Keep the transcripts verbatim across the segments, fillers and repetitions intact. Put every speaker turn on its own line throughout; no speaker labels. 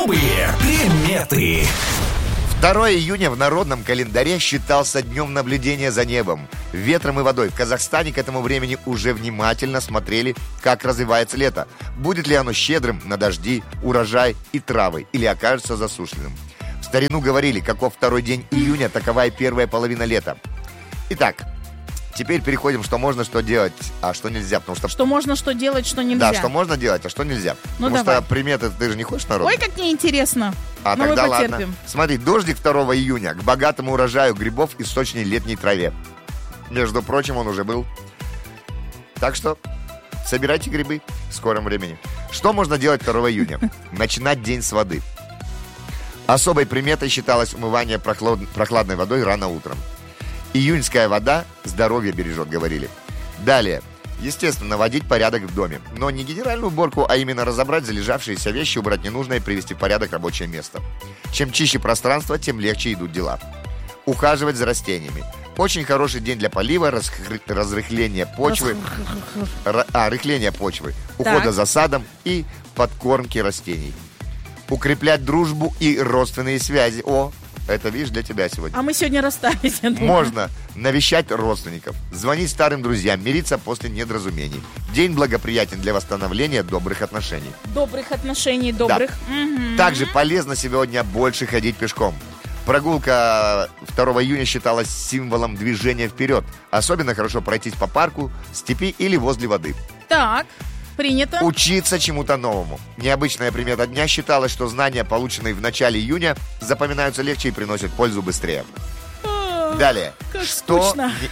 Особые приметы.
второе июня в народном календаре считался днем наблюдения за небом, ветром и водой. В Казахстане к этому времени уже внимательно смотрели, как развивается лето. Будет ли оно щедрым на дожди, урожай и травы, или окажется засушленным. В старину говорили, каков второй день июня, такова и первая половина лета. Итак, теперь переходим, что можно, что делать, а что нельзя. Потому что...
Что можно, что делать, что нельзя.
Да, что можно делать, а что нельзя.
Ну,
потому
давай.
что приметы ты же не хочешь народ.
Ой, как неинтересно.
А
Но
тогда
мы
ладно.
потерпим.
Смотри, дождик второго июня к богатому урожаю грибов и сочной летней траве. Между прочим, он уже был. Так что собирайте грибы в скором времени. Что можно делать второго июня? Начинать день с воды. Особой приметой считалось умывание прохлад... прохладной водой рано утром. Июньская вода здоровье бережет, говорили. Далее. Естественно, наводить порядок в доме. Но не генеральную уборку, а именно разобрать залежавшиеся вещи, убрать ненужное и привести в порядок рабочее место. Чем чище пространство, тем легче идут дела. Ухаживать за растениями. Очень хороший день для полива, разх- разрыхления почвы, р- а, рыхления почвы, ухода
Так.
за садом и подкормки растений. Укреплять дружбу и родственные связи. О, это, видишь, для тебя сегодня.
А мы сегодня расстались, я думаю.
Можно навещать родственников, звонить старым друзьям, мириться после недоразумений. День благоприятен для восстановления добрых отношений.
Добрых отношений, добрых. Мгм.
Также полезно сегодня больше ходить пешком. Прогулка второго июня считалась символом движения вперед. Особенно хорошо пройтись по парку, степи или возле воды.
Так, принято.
Учиться чему-то новому. Необычная примета дня считалось, что знания, полученные в начале июня, запоминаются легче и приносят пользу быстрее.
А,
Далее.
Как
Что
скучно.
не-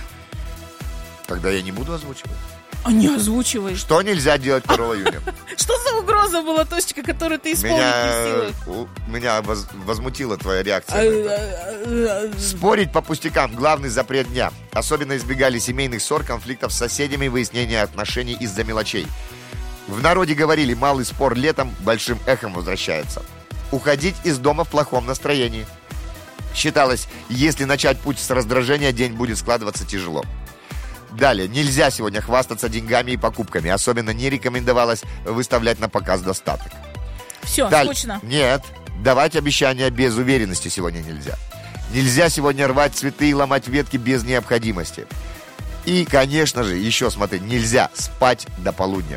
Тогда я не буду озвучивать.
А не озвучивай.
Что нельзя делать второго июня?
Что за угроза была, Тосечка, которую ты исполнить не в
Меня,
силах?
у- меня воз- возмутила твоя реакция. на это. Спорить по пустякам – главный запрет дня. Особенно избегали семейных ссор, конфликтов с соседями, выяснения отношений из-за мелочей. В народе говорили, малый спор летом большим эхом возвращается. Уходить из дома в плохом настроении. Считалось, если начать путь с раздражения, день будет складываться тяжело. Далее, нельзя сегодня хвастаться деньгами и покупками. Особенно не рекомендовалось выставлять на показ достаток.
Все,
Даль-
скучно.
Нет, давать обещания без уверенности сегодня нельзя. Нельзя сегодня рвать цветы и ломать ветки без необходимости. И, конечно же, еще смотри, нельзя спать до полудня.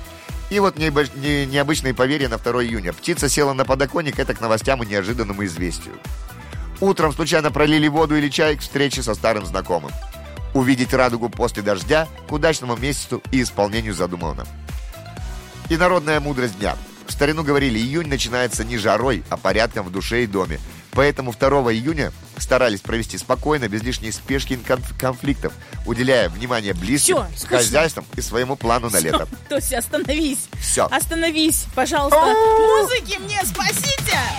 И вот необы- не- необычные поверья на второе июня. Птица села на подоконник, это к новостям и неожиданному известию. Утром случайно пролили воду или чай к встрече со старым знакомым. Увидеть радугу после дождя к удачному месяцу и исполнению задуманного. И народная мудрость дня. В старину говорили, июнь начинается не жарой, а порядком в душе и доме. Поэтому второго июня старались провести спокойно, без лишней спешки и конф- конфликтов, уделяя внимание близким,
Всё, скучно.
хозяйствам и своему плану на лето.
Тося, остановись.
Всё.
Остановись, пожалуйста. Музыки мне спасите!